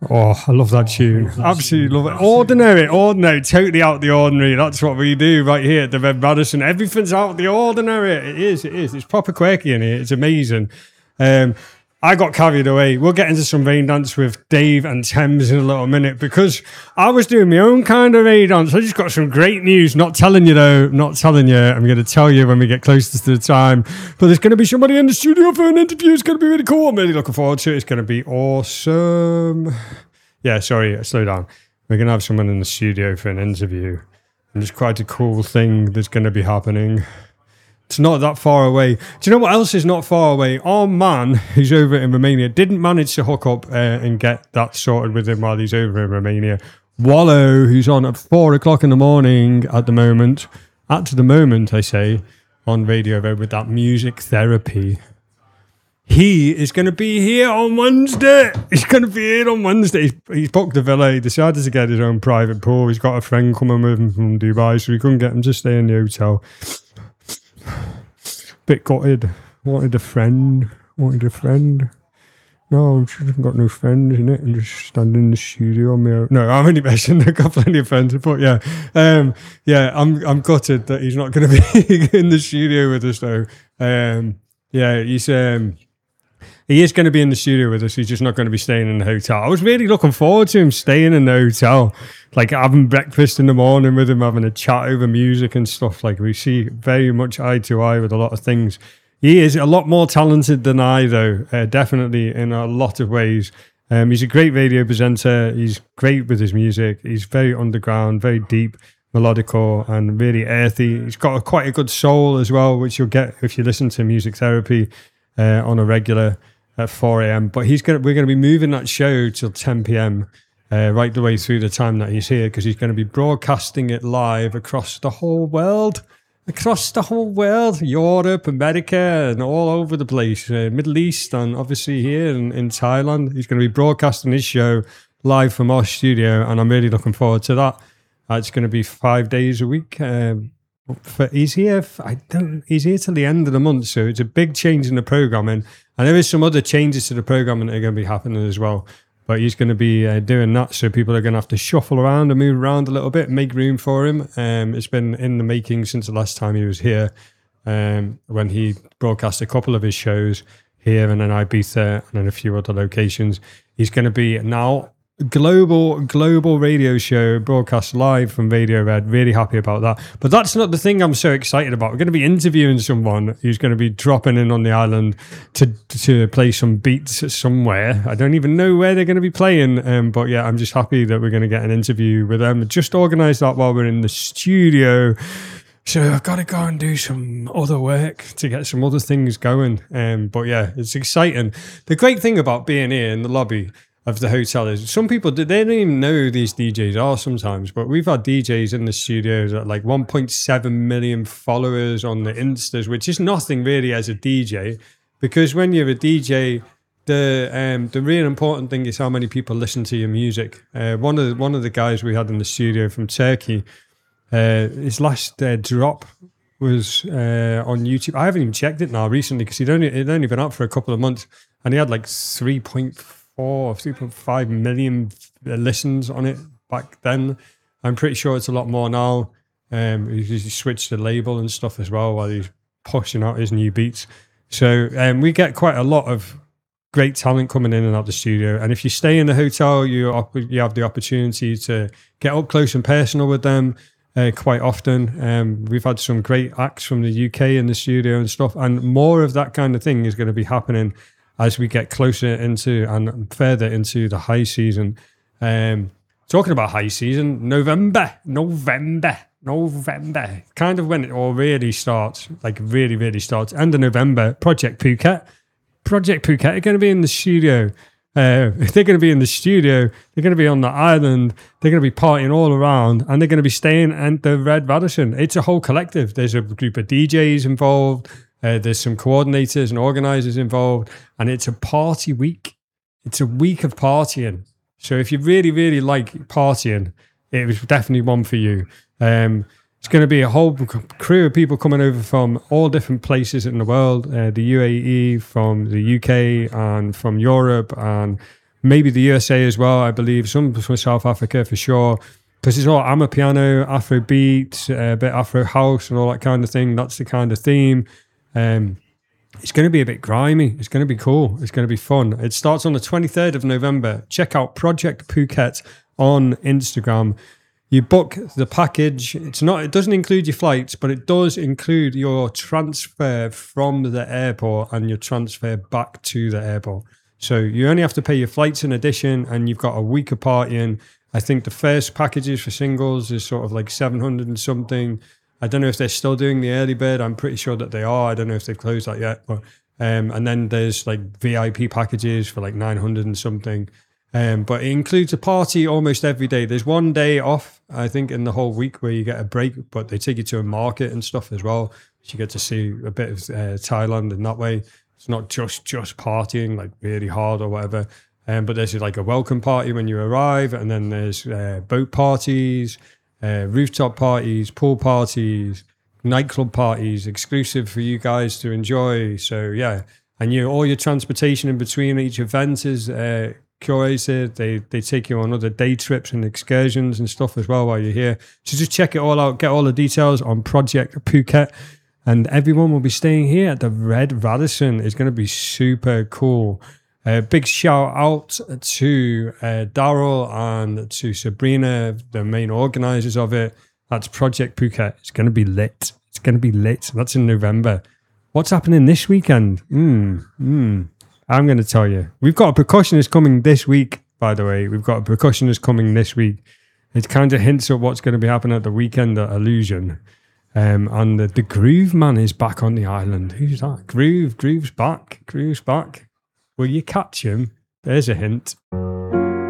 Oh, I love that tune. Absolutely love it. Ordinary, totally out the ordinary. That's what we do right here at the Red Radisson. Everything's out the ordinary. It is. It's proper quirky in here. It's amazing. I got carried away. We'll get into some rain dance with Dave and Thames in a little minute because I was doing my own kind of rain dance. I just got some great news. Not telling you though. Not telling you. I'm going to tell you when we get closer to the time. But there's going to be somebody in the studio for an interview. It's going to be really cool. I'm really looking forward to it. It's going to be awesome. Yeah, sorry. Slow down. We're going to have someone in the studio for an interview. And it's quite a cool thing that's going to be happening. It's not that far away. Do you know what else is not far away? Our man, who's over in Romania, didn't manage to hook up and get that sorted with him while he's over in Romania. Wallow, who's on at 4 o'clock in the morning at the moment, I say, on Radio Road with that music therapy. He is going to be here on Wednesday. He's booked the villa. He decided to get his own private pool. He's got a friend coming with him from Dubai, so he couldn't get him to stay in the hotel. Bit gutted. Wanted a friend. No, she hasn't got no friends in it. I'm just standing in the studio on my own. No, I'm only messing. I've got plenty of friends. But yeah, I'm gutted that he's not going to be in the studio with us though. He is going to be in the studio with us. He's just not going to be staying in the hotel. I was really looking forward to him staying in the hotel, like having breakfast in the morning with him, having a chat over music and stuff. Like we see very much eye to eye with a lot of things. He is a lot more talented than I, though, definitely in a lot of ways. He's a great radio presenter. He's great with his music. He's very underground, very deep, melodical, and really earthy. He's got quite a good soul as well, which you'll get if you listen to Music Therapy on a regular at 4 a.m. But we're going to be moving that show till 10 p.m. Right the way through the time that he's here, because he's going to be broadcasting it live across the whole world, Europe, America, and all over the place, Middle East, and obviously here in Thailand. He's going to be broadcasting his show live from our studio, and I'm really looking forward to that. It's going to be 5 days a week. He's here till the end of the month, so it's a big change in the programming, and there is some other changes to the programming that are going to be happening as well. But he's going to be doing that, so people are going to have to shuffle around and move around a little bit, make room for him. It's been in the making since the last time he was here, when he broadcast a couple of his shows here and in Ibiza and in a few other locations. He's going to be now global radio show broadcast live from Radio Red. Really happy about that. But that's not the thing I'm so excited about. We're going to be interviewing someone who's going to be dropping in on the island to play some beats somewhere. I don't even know where they're going to be playing, but yeah, I'm just happy that we're going to get an interview with them. Just organise that while we're in the studio. So I've got to go and do some other work to get some other things going. But yeah, it's exciting. The great thing about being here in the lobby of the hotel is some people, they don't even know who these DJs are sometimes, but we've had DJs in the studios at like 1.7 million followers on the Instas, which is nothing really as a DJ, because when you're a DJ, the real important thing is how many people listen to your music. One of the guys we had in the studio from Turkey, his last drop was on YouTube. I haven't even checked it now recently because it'd only been out for a couple of months, and he had like 3.5 million listens on it back then. I'm pretty sure it's a lot more now. He switched the label and stuff as well while he's pushing out his new beats. So we get quite a lot of great talent coming in and out the studio. And if you stay in the hotel, you have the opportunity to get up close and personal with them quite often. We've had some great acts from the UK in the studio and stuff. And more of that kind of thing is going to be happening as we get closer into and further into the high season. Talking about high season, November. Kind of when it all really starts, like really starts. End of November, Project Phuket are going to be in the studio. If they're going to be in the studio, they're going to be on the island, they're going to be partying all around, and they're going to be staying at the Red Radisson. It's a whole collective. There's a group of DJs involved. There's some coordinators and organisers involved, and it's a party week. It's a week of partying. So if you really like partying, it was definitely one for you. It's going to be a whole crew of people coming over from all different places in the world, the UAE, from the UK, and from Europe, and maybe the USA as well, I believe. Some from South Africa for sure. Because it's all Amapiano, Afro beats, a bit Afro house and all that kind of thing. That's the kind of theme. It's going to be a bit grimy. It's going to be cool. It's going to be fun. It starts on the 23rd of November. Check out Project Phuket on Instagram. You book the package. It doesn't include your flights, but it does include your transfer from the airport and your transfer back to the airport. So you only have to pay your flights in addition, and you've got a week of partying. I think the first packages for singles is sort of like 700 and something. I don't know if they're still doing the early bird. I'm pretty sure that they are. I don't know if they've closed that yet. But and then there's like VIP packages for like 900 and something. But it includes a party almost every day. There's one day off, I think, in the whole week where you get a break, but they take you to a market and stuff as well. So you get to see a bit of Thailand in that way. It's not just partying like really hard or whatever. But there's like a welcome party when you arrive, and then there's boat parties, rooftop parties, pool parties, nightclub parties, exclusive for you guys to enjoy. So yeah, and all your transportation in between each event is curated. They take you on other day trips and excursions and stuff as well while you're here. So just check it all out. Get all the details on Project Phuket. And everyone will be staying here at the Red Radisson. It's going to be super cool. Big shout out to Daryl and to Sabrina, the main organisers of it. That's Project Phuket. It's going to be lit. It's going to be lit. That's in November. What's happening this weekend? I'm going to tell you. We've got a percussionist coming this week, by the way. We've got a percussionist coming this week. It kind of hints at what's going to be happening at the weekend at Illusion. And the Groove Man is back on the island. Who's that? Groove's back. Will you catch him? There's a hint.